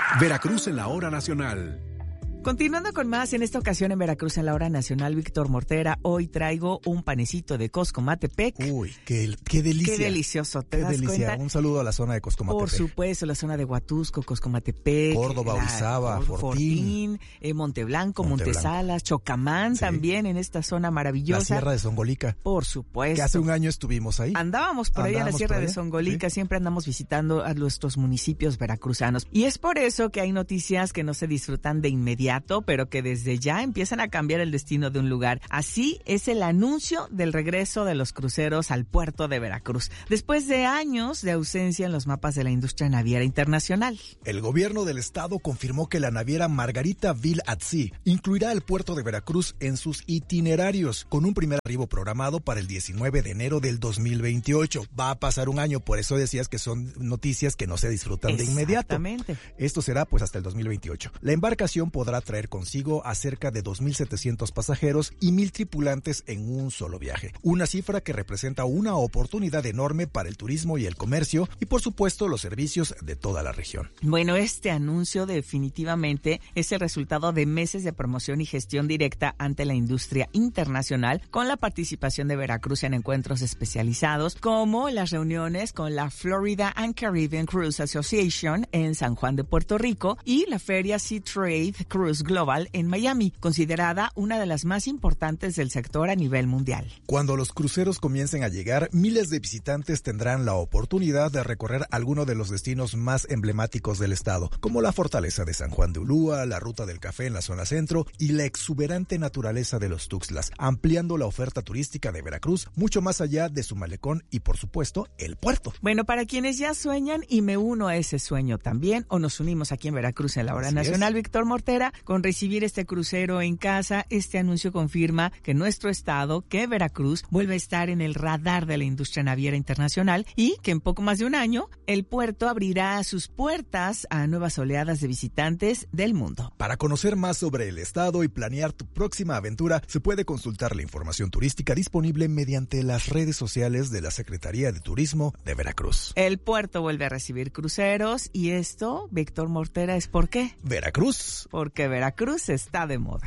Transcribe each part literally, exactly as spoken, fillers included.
Veracruz en la hora nacional. Continuando con más, en esta ocasión en Veracruz en la hora nacional, Víctor Mortera, hoy traigo un panecito de Coscomatepec. Uy, qué, qué delicia. Qué delicioso, ¿te qué das delicia. cuenta? Un saludo a la zona de Coscomatepec. Por supuesto, la zona de Huatusco, Coscomatepec, Córdoba, la, Orizaba, Fortín, Fortín eh, Monteblanco, Monteblanco, Montesalas, Chocamán, sí, también en esta zona maravillosa. La Sierra de Zongolica. Por supuesto. Que hace un año estuvimos ahí. Andábamos por ahí en la Sierra de Zongolica, ¿sí? Siempre andamos visitando a nuestros municipios veracruzanos. Y es por eso que hay noticias que no se disfrutan de inmediato, pero que desde ya empiezan a cambiar el destino de un lugar. Así es el anuncio del regreso de los cruceros al puerto de Veracruz, después de años de ausencia en los mapas de la industria naviera internacional. El gobierno del estado confirmó que la naviera Margaritaville at Sea incluirá el puerto de Veracruz en sus itinerarios, con un primer arribo programado para el diecinueve de enero del dos mil veintiocho. Va a pasar un año, por eso decías que son noticias que no se disfrutan de inmediato. Exactamente. Esto será pues hasta el dos mil veintiocho. La embarcación podrá traer consigo a cerca de dos mil setecientos pasajeros y mil tripulantes en un solo viaje. Una cifra que representa una oportunidad enorme para el turismo y el comercio y, por supuesto, los servicios de toda la región. Bueno, este anuncio definitivamente es el resultado de meses de promoción y gestión directa ante la industria internacional, con la participación de Veracruz en encuentros especializados, como las reuniones con la Florida and Caribbean Cruise Association en San Juan de Puerto Rico y la Feria Sea Trade Cruise Global en Miami, considerada una de las más importantes del sector a nivel mundial. Cuando los cruceros comiencen a llegar, miles de visitantes tendrán la oportunidad de recorrer algunos de los destinos más emblemáticos del estado, como la fortaleza de San Juan de Ulúa, la ruta del café en la zona centro y la exuberante naturaleza de los Tuxtlas, ampliando la oferta turística de Veracruz mucho más allá de su malecón y, por supuesto, el puerto. Bueno, para quienes ya sueñan, y me uno a ese sueño también, o nos unimos aquí en Veracruz en la hora Así nacional, es. Víctor Mortera, con recibir este crucero en casa, este anuncio confirma que nuestro estado, que Veracruz, vuelve a estar en el radar de la industria naviera internacional y que en poco más de un año el puerto abrirá sus puertas a nuevas oleadas de visitantes del mundo. Para conocer más sobre el estado y planear tu próxima aventura, se puede consultar la información turística disponible mediante las redes sociales de la Secretaría de Turismo de Veracruz. El puerto vuelve a recibir cruceros y esto, Víctor Mortera, ¿es por qué? Veracruz. Porque Veracruz está de moda.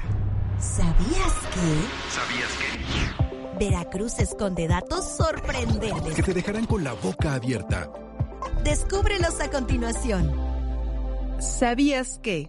¿Sabías que? ¿Sabías que? Veracruz esconde datos sorprendentes que te dejarán con la boca abierta. Descúbrelos a continuación. ¿Sabías que?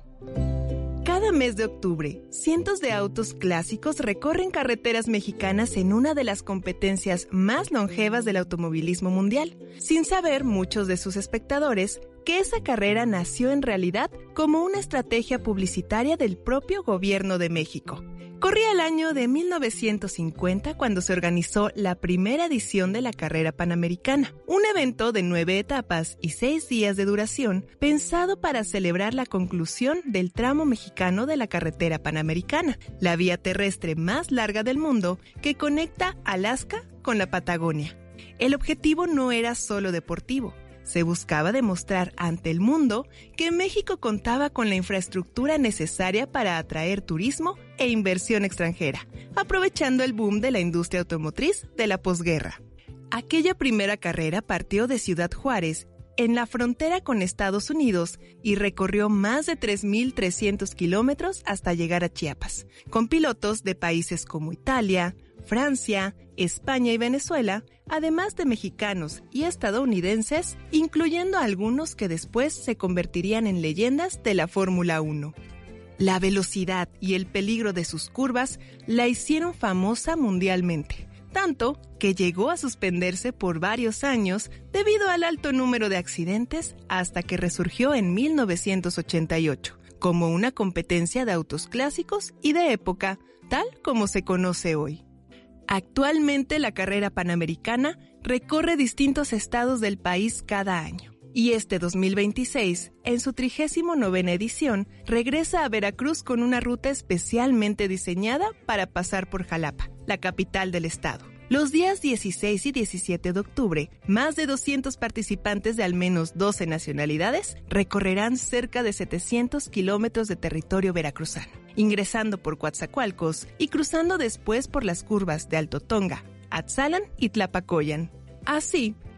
Cada mes de octubre, cientos de autos clásicos recorren carreteras mexicanas en una de las competencias más longevas del automovilismo mundial, sin saber muchos de sus espectadores que esa carrera nació en realidad como una estrategia publicitaria del propio gobierno de México. Corría el año de mil novecientos cincuenta cuando se organizó la primera edición de la carrera panamericana, un evento de nueve etapas y seis días de duración pensado para celebrar la conclusión del tramo mexicano de la carretera panamericana, la vía terrestre más larga del mundo que conecta Alaska con la Patagonia. El objetivo no era solo deportivo. Se buscaba demostrar ante el mundo que México contaba con la infraestructura necesaria para atraer turismo e inversión extranjera, aprovechando el boom de la industria automotriz de la posguerra. Aquella primera carrera partió de Ciudad Juárez, en la frontera con Estados Unidos, y recorrió más de tres mil trescientos kilómetros hasta llegar a Chiapas, con pilotos de países como Italia, Francia, España y Venezuela, además de mexicanos y estadounidenses, incluyendo algunos que después se convertirían en leyendas de la Fórmula uno. La velocidad y el peligro de sus curvas la hicieron famosa mundialmente, tanto que llegó a suspenderse por varios años debido al alto número de accidentes hasta que resurgió en mil novecientos ochenta y ocho, como una competencia de autos clásicos y de época, tal como se conoce hoy. Actualmente la carrera panamericana recorre distintos estados del país cada año. Y este dos mil veintiséis, en su trigésimo novena edición, regresa a Veracruz con una ruta especialmente diseñada para pasar por Jalapa, la capital del estado. Los días dieciséis y diecisiete de octubre, más de doscientos participantes de al menos doce nacionalidades recorrerán cerca de setecientos kilómetros de territorio veracruzano, ingresando por Coatzacoalcos y cruzando después por las curvas de Alto Tonga, Atzalan y Tlapacoyan. Así,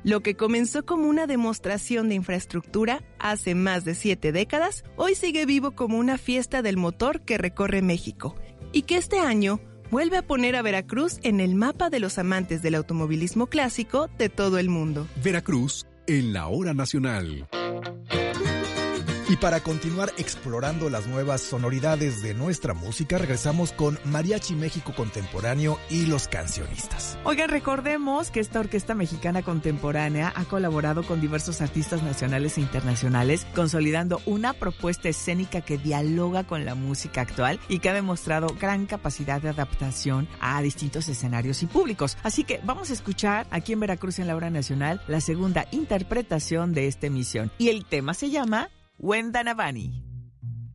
Lo que comenzó como una demostración de infraestructura hace más de siete décadas, hoy sigue vivo como una fiesta del motor que recorre México y que este año vuelve a poner a Veracruz en el mapa de los amantes del automovilismo clásico de todo el mundo. Veracruz en la hora nacional. Y para continuar explorando las nuevas sonoridades de nuestra música, regresamos con Mariachi México Contemporáneo y los cancionistas. Oigan, recordemos que esta orquesta mexicana contemporánea ha colaborado con diversos artistas nacionales e internacionales, consolidando una propuesta escénica que dialoga con la música actual y que ha demostrado gran capacidad de adaptación a distintos escenarios y públicos. Así que vamos a escuchar aquí en Veracruz en la hora nacional la segunda interpretación de esta emisión. Y el tema se llama Wendanavani.